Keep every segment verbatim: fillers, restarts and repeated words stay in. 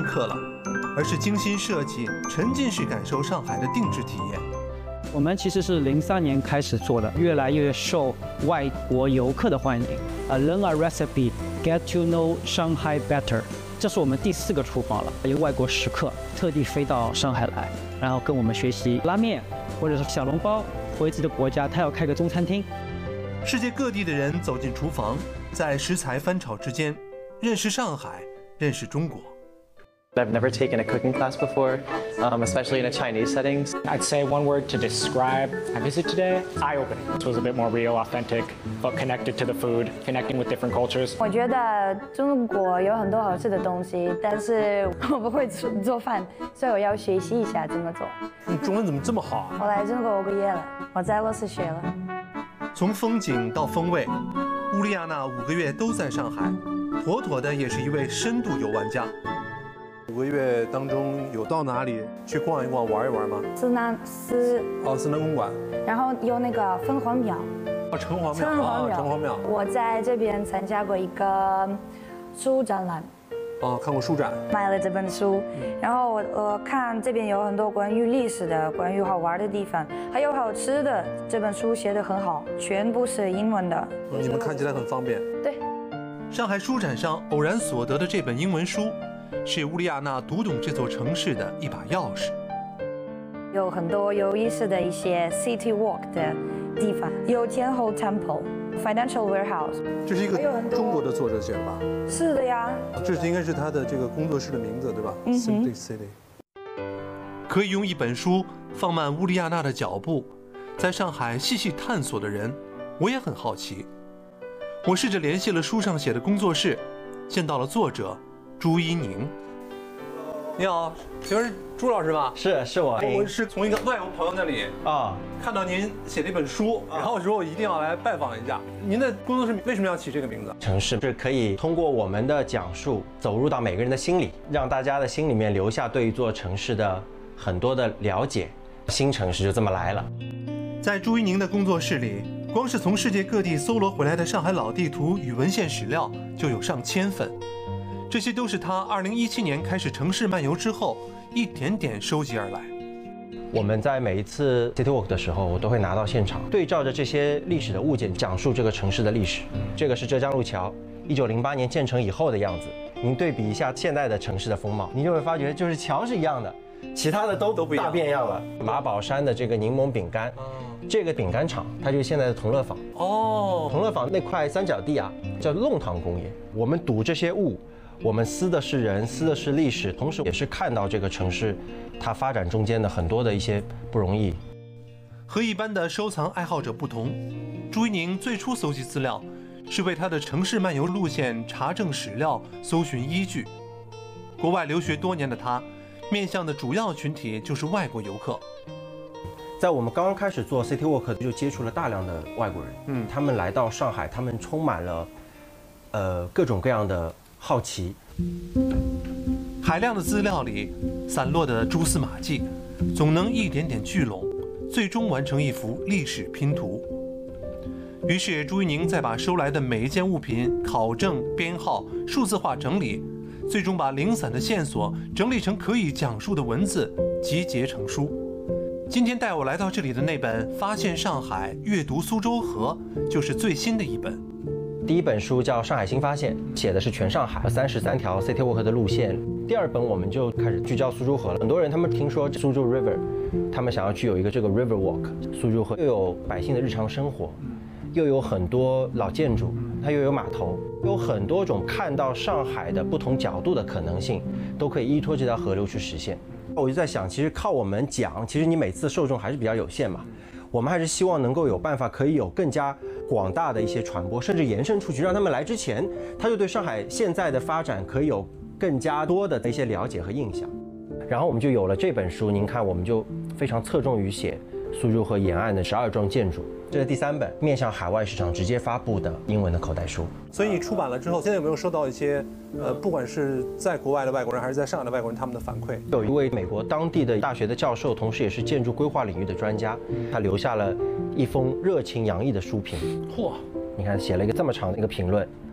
客了，而是精心设计、沉浸式感受上海的定制体验。 我们其实是零三年开始做的，越来越受外国游客的欢迎。啊 ，Learn a recipe, get to know Shanghai better。这是我们第四个厨房了，一个外国食客特地飞到上海来，然后跟我们学习拉面或者是小笼包，回自己的国家他要开个中餐厅。 世界各地的人走进厨房，在食材翻炒之间，认识上海，认识中国。 I've never taken a cooking class before, um, especially in a Chinese setting. I'd say one word to describe my visit today: eye-opening. This was a bit more real, authentic, but connected to the food, connecting with different cultures. 我觉得中国有很多好吃的东西，但是我不会做做饭，所以我要学习一下怎么做。 你中文怎么这么好啊？ 我来中国五个月了，我在俄罗斯学了。 从风景到风味，乌丽亚娜五个月都在上海，妥妥的也是一位深度游玩家。 五个月当中有到哪里去逛一逛、玩一玩吗？ 思南思哦，思南公馆， 然后有那个凤凰庙， 哦，城隍庙， 城隍庙， 城隍庙。 我在这边参加过一个书展览， 哦，看过书展， 买了这本书，然后我我看这边有很多关于历史的、关于好玩的地方，还有好吃的。这本书写得很好，全部是英文的。 你们看起来很方便。 对。上海书展上偶然所得的这本英文书。 是乌丽亚娜读懂这座城市的一把钥匙。 有很多有意思的一些 city walk 的地方，有天后 temple、financial warehouse。 这是一个中国的作者写的吧？ 是的呀。 这是应该是他的这个工作室的名字，对吧？嗯 Simply City。可以用一本书放慢乌丽亚娜的脚步，在上海细细探索的人，我也很好奇。我试着联系了书上写的工作室，见到了作者。 朱一宁，你好，请问是朱老师吗？ 是，是我。 我是从一个外国朋友那里啊看到您写了一本书，然后我说我一定要来拜访一下。您的工作室为什么要起这个名字？ 城市是可以通过我们的讲述，走入到每个人的心里，让大家的心里面留下对一座城市的很多的了解。新城市就这么来了。 在朱一宁的工作室里，光是从世界各地搜罗回来的上海老地图与文献史料就有上千份。 这些都是他二零一七年开始城市漫游之后，一点点收集而来。 我们在每一次 City Walk 的时候，我都会拿到现场，对照着这些历史的物件，讲述这个城市的历史。这个是浙江路桥，一九零八年建成以后的样子。您对比一下现在的城市的风貌，您就会发觉，就是桥是一样的，其他的都都不一样，大变样了。马宝山的这个柠檬饼干，这个饼干厂，它就是现在的同乐坊。哦，同乐坊那块三角地啊，叫弄堂工业。我们赌这些物。 我们思的是人，思的是历史，同时也是看到这个城市它发展中间的很多的一些不容易。 和一般的收藏爱好者不同，朱一宁最初搜集资料是为他的城市漫游路线查证史料、搜寻依据。国外留学多年的他，面向的主要群体就是外国游客。 在我们刚刚开始做 City Walk 就接触了大量的外国人，嗯，他们来到上海，他们充满了呃各种各样的。 好奇， 海量的资料里散落的蛛丝马迹，总能一点点聚拢，最终完成一幅历史拼图。于是朱一宁再把收来的每一件物品考证、编号、数字化整理，最终把零散的线索整理成可以讲述的文字，集结成书。今天带我来到这里的那本《发现上海，阅读苏州河》，就是最新的一本。 第一本书叫《上海新发现》，写的是全上海三十三条 City Walk 的路线。第二本我们就开始聚焦苏州河了。很多人他们听说苏州 River， 他们想要具有一个这个 River Walk。苏州河又有百姓的日常生活，又有很多老建筑，它又有码头，有很多种看到上海的不同角度的可能性，都可以依托这条河流去实现。我就在想，其实靠我们讲，其实你每次受众还是比较有限嘛。 我们还是希望能够有办法，可以有更加广大的一些传播，甚至延伸出去，让他们来之前，他就对上海现在的发展可以有更加多的一些了解和印象。然后我们就有了这本书。您看，我们就非常侧重于写苏州河沿岸的十二幢建筑。这是第三本面向海外市场直接发布的英文的口袋书。 所以你出版了之后，现在有没有收到一些呃，不管是在国外的外国人还是在上海的外国人他们的反馈？ 有一位美国当地的大学的教授，同时也是建筑规划领域的专家，他留下了一封热情洋溢的书评。嚯！你看写了一个这么长的一个评论，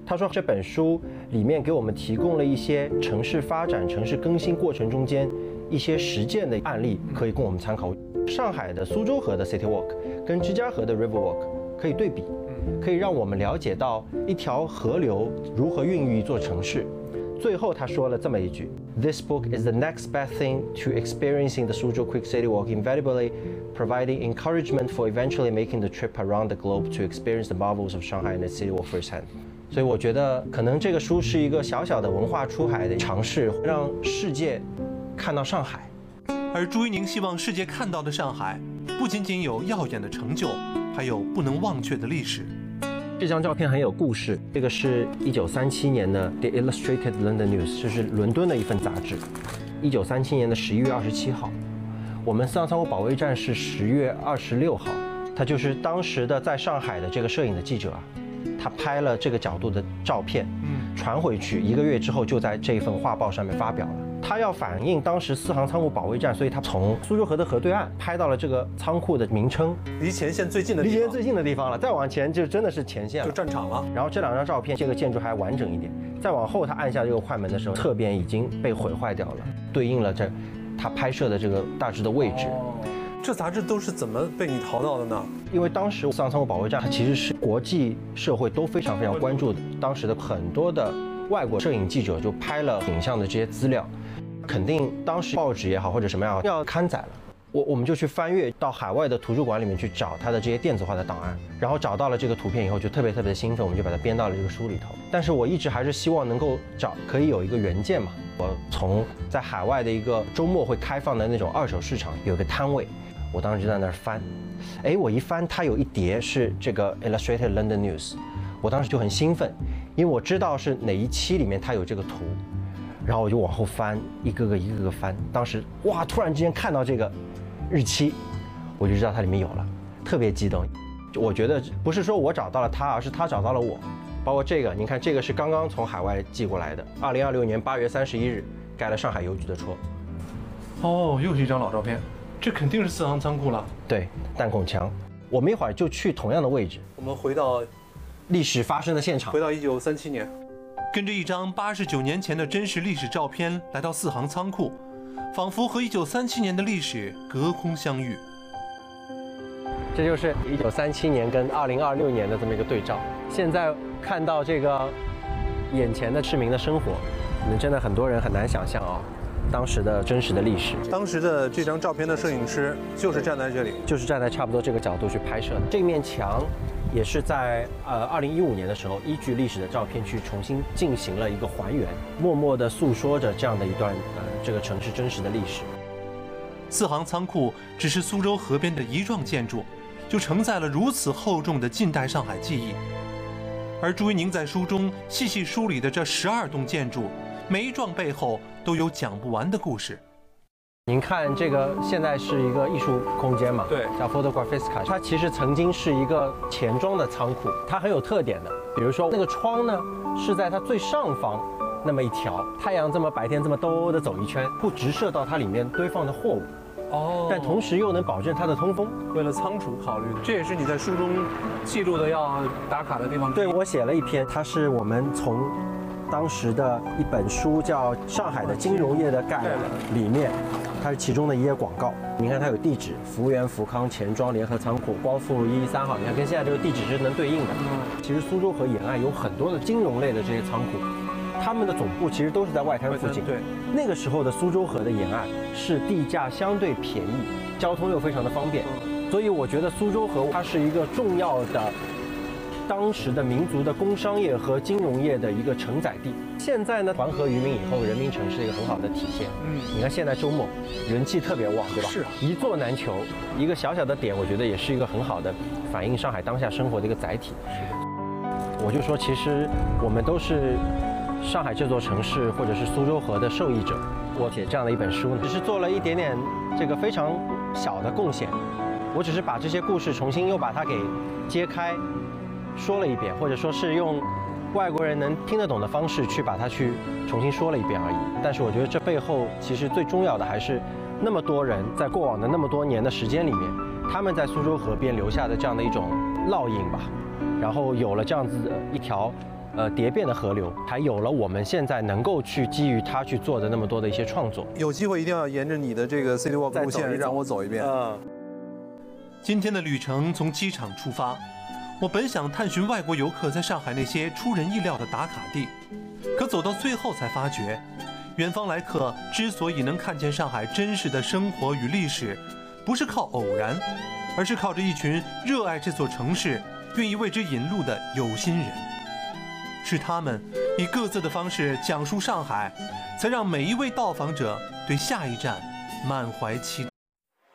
他说这本书里面给我们提供了一些城市发展、城市更新过程中间一些实践的案例，可以供我们参考。上海的苏州河的 City Walk 跟芝加哥的 River Walk 可以对比，可以让我们了解到一条河流如何孕育一座城市。最后他说了这么一句 ：This book is the next best thing to experiencing the Suzhou Quick City Walk, invariably providing encouragement for eventually making the trip around the globe to experience the marvels of Shanghai and its city walk firsthand。所以我觉得，可能这个书是一个小小的文化出海的尝试，让世界看到上海。 而朱一宁希望世界看到的上海，不仅仅有耀眼的成就，还有不能忘却的历史。 这张照片很有故事，这个是一九三七年的 The Illustrated London News， 这是伦敦的一份杂志。一九三七年的十一月二十七号，我们四行仓库保卫战是十月二十六号，他就是当时的在上海的这个摄影的记者啊。他拍了这个角度的照片，传回去，一个月之后就在这一份画报上面发表了。他要反映当时四行仓库保卫战，所以他从苏州河的河对岸拍到了这个仓库的名称， 离前线最近的地方， 离前线最近的地方了。再往前就真的是前线了， 就战场了。 然后这两张照片，这个建筑还完整一点。再往后，他按下这个快门的时候，侧边已经被毁坏掉了，对应了这他拍摄的这个大致的位置。 哦，这杂志都是怎么被你淘到的呢？ 因为当时四行仓库保卫战，它其实是国际社会都非常非常关注的。当时的很多的外国摄影记者就拍了影像的这些资料，肯定当时报纸也好或者什么样要刊载了。我我们就去翻阅到海外的图书馆里面去找它的这些电子化的档案，然后找到了这个图片以后就特别特别的兴奋，我们就把它编到了这个书里头。但是我一直还是希望能够找可以有一个原件嘛。我从在海外的一个周末会开放的那种二手市场有一个摊位，我当时就在那儿翻，哎，我一翻，它有一叠是这个 Illustrated London News， 我当时就很兴奋，因为我知道是哪一期里面它有这个图，然后我就往后翻，一个个一个个翻，当时哇，突然之间看到这个日期，我就知道它里面有了，特别激动。我觉得不是说我找到了它，而是它找到了我。包括这个，您看这个是刚刚从海外寄过来的，二零二六年八月三十一日盖了上海邮局的戳。 哦，又是一张老照片。这肯定是四行仓库了。 对，弹孔墙。我们一会儿就去同样的位置。 我们回到历史发生的现场， 回到一九三七年，跟着一张八十九年前的真实历史照片来到四行仓库，仿佛和一九三七年的历史隔空相遇。 这就是一九三七年跟二零二六年的这么一个对照。现在看到这个眼前的市民的生活，可能真的很多人很难想象啊。当时的真实的历史， 当时的这张照片的摄影师就是站在这里， 就是站在差不多这个角度去拍摄的。这面墙也是在呃二零一五年的时候，依据历史的照片去重新进行了一个还原，默默地诉说着这样的一段呃这个城市真实的历史。 四行仓库只是苏州河边的一幢建筑，就承载了如此厚重的近代上海记忆。而朱一宁在书中细细梳理的这十二栋建筑，每一幢背后都有讲不完的故事。 您看这个现在是一个艺术空间嘛， 对， 叫 Photographiska， 它其实曾经是一个钱庄的仓库，它很有特点的。比如说那个窗呢，是在它最上方那么一条，太阳这么白天这么兜的走一圈，不直射到它里面堆放的货物。哦，但同时又能保证它的通风， 为了仓储考虑的，这也是你在书中记录的要打卡的地方。 对，我写了一篇，它是我们从当时的一本书叫《上海的金融业的概览》里面，它是其中的一页广告。你看它有地址：福源、福康、钱庄、联合仓库、光复路一一三号。你看跟现在这个地址是能对应的。其实苏州河沿岸有很多的金融类的这些仓库，他们的总部其实都是在外滩附近。 对， 那个时候的苏州河的沿岸是地价相对便宜，交通又非常的方便，所以我觉得苏州河它是一个重要的当时的民族的工商业和金融业的一个承载地。现在呢，团河渔民以后，人民城是一个很好的体现。嗯，你看现在周末人气特别旺，对吧？ 是， 一座难求。一个小小的点，我觉得也是一个很好的反映上海当下生活的一个载体。我就说，其实我们都是上海这座城市或者是苏州河的受益者。我写这样的一本书呢，只是做了一点点这个非常小的贡献。我只是把这些故事重新又把它给揭开，说了一遍，或者说是用外国人能听得懂的方式去把它去重新说了一遍而已。但是我觉得这背后其实最重要的还是那么多人在过往的那么多年的时间里面，他们在苏州河边留下的这样的一种烙印吧。然后有了这样子的一条呃蝶变的河流，才有了我们现在能够去基于它去做的那么多的一些创作。 有机会一定要沿着你的这个 City Walk 路线让我走一遍。 嗯。 今天的旅程从机场出发，我本想探寻外国游客在上海那些出人意料的打卡地，可走到最后才发觉，远方来客之所以能看见上海真实的生活与历史，不是靠偶然，而是靠着一群热爱这座城市、愿意为之引路的有心人。是他们以各自的方式讲述上海，才让每一位到访者对下一站满怀期待。